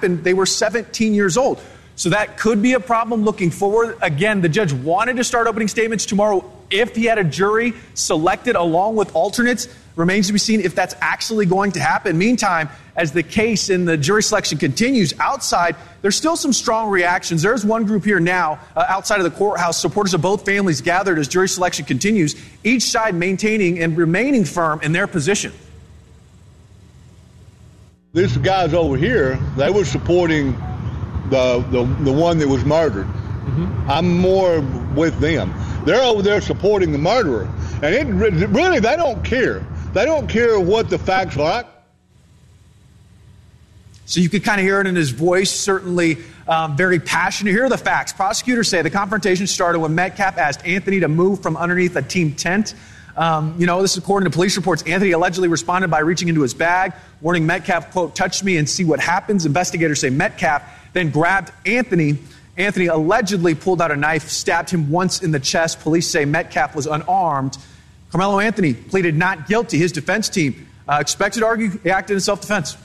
happened, they were 17 years old. So that could be a problem looking forward. Again, the judge wanted to start opening statements tomorrow if he had a jury selected along with alternates. Remains to be seen if that's actually going to happen. Meantime, as the case in the jury selection continues, outside, there's still some strong reactions. There's one group here now outside of the courthouse, supporters of both families gathered as jury selection continues, each side maintaining and remaining firm in their position. These guys over here, they were supporting the one that was murdered. Mm-hmm. I'm more with them. They're over there supporting the murderer. And really, they don't care. They don't care what the facts are. So you could kind of hear it in his voice, certainly very passionate. Here are the facts. Prosecutors say the confrontation started when Metcalf asked Anthony to move from underneath a team tent. This is according to police reports. Anthony allegedly responded by reaching into his bag, warning Metcalf, quote, touch me and see what happens. Investigators say Metcalf then grabbed Anthony. Anthony allegedly pulled out a knife, stabbed him once in the chest. Police say Metcalf was unarmed. Carmelo Anthony pleaded not guilty. His defense team expected to argue he acted in self-defense.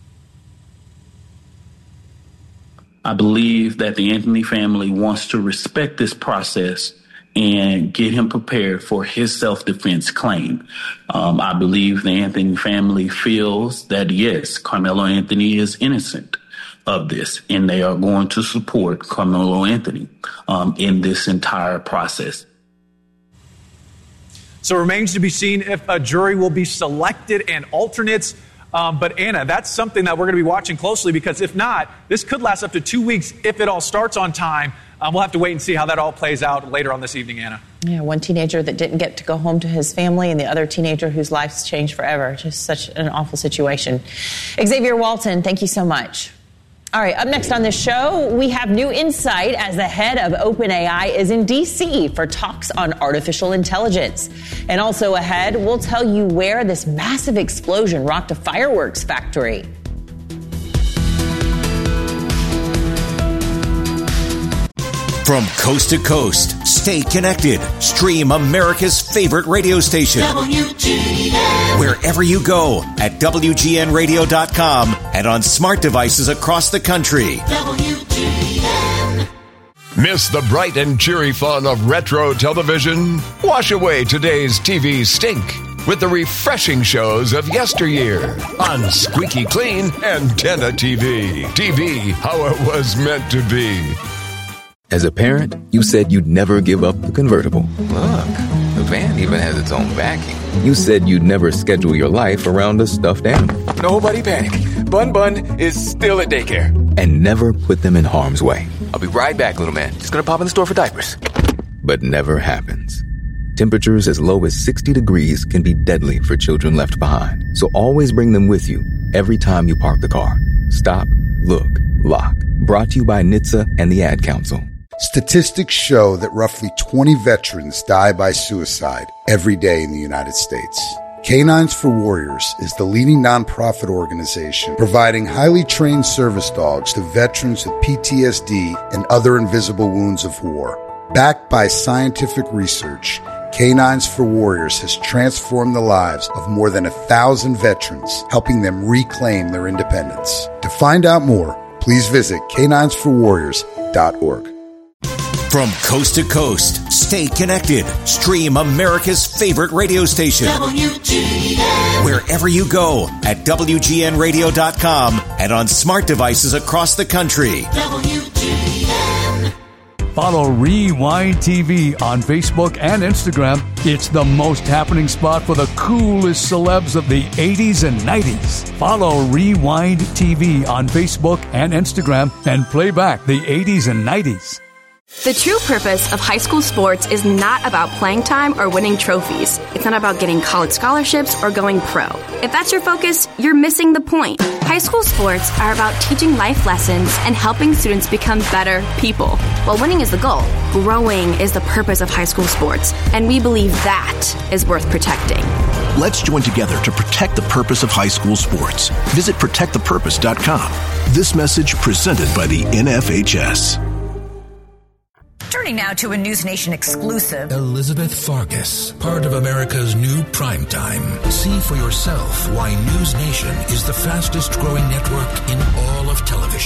I believe that the Anthony family wants to respect this process and get him prepared for his self-defense claim. I believe the Anthony family feels that, yes, Carmelo Anthony is innocent of this, and they are going to support Carmelo Anthony in this entire process. So it remains to be seen if a jury will be selected and alternates. But Anna, that's something that we're going to be watching closely, because if not, this could last up to 2 weeks if it all starts on time. We'll have to wait and see how that all plays out later on this evening, Anna. Yeah, one teenager that didn't get to go home to his family and the other teenager whose life's changed forever. Just such an awful situation. Xavier Walton, thank you so much. All right, up next on this show, we have new insight as the head of OpenAI is in D.C. for talks on artificial intelligence. And also ahead, we'll tell you where this massive explosion rocked a fireworks factory. From coast to coast, stay connected. Stream America's favorite radio station. WGN. Wherever you go at WGNradio.com and on smart devices across the country. WGN. Miss the bright and cheery fun of retro television? Wash away today's TV stink with the refreshing shows of yesteryear on Squeaky Clean Antenna TV. TV, how it was meant to be. As a parent, you said you'd never give up the convertible. Look, the van even has its own backing. You said you'd never schedule your life around a stuffed animal. Nobody panic. Bun Bun is still at daycare. And never put them in harm's way. I'll be right back, little man. Just gonna pop in the store for diapers. But never happens. Temperatures as low as 60 degrees can be deadly for children left behind. So always bring them with you every time you park the car. Stop, look, lock. Brought to you by NHTSA and the Ad Council. Statistics show that roughly 20 veterans die by suicide every day in the United States. Canines for Warriors is the leading nonprofit organization providing highly trained service dogs to veterans with PTSD and other invisible wounds of war. Backed by scientific research, Canines for Warriors has transformed the lives of more than 1,000 veterans, helping them reclaim their independence. To find out more, please visit caninesforwarriors.org. From coast to coast, stay connected. Stream America's favorite radio station. WGN. Wherever you go at WGNradio.com and on smart devices across the country. WGN. Follow Rewind TV on Facebook and Instagram. It's the most happening spot for the coolest celebs of the 80s and 90s. Follow Rewind TV on Facebook and Instagram and play back the 80s and 90s. The true purpose of high school sports is not about playing time or winning trophies. It's not about getting college scholarships or going pro. If that's your focus, you're missing the point. High school sports are about teaching life lessons and helping students become better people. While winning is the goal, growing is the purpose of high school sports, and we believe that is worth protecting. Let's join together to protect the purpose of high school sports. Visit protectthepurpose.com. This message presented by the NFHS. Turning now to a News Nation exclusive. Elizabeth Farkas, part of America's new primetime. See for yourself why News Nation is the fastest growing network in all of television.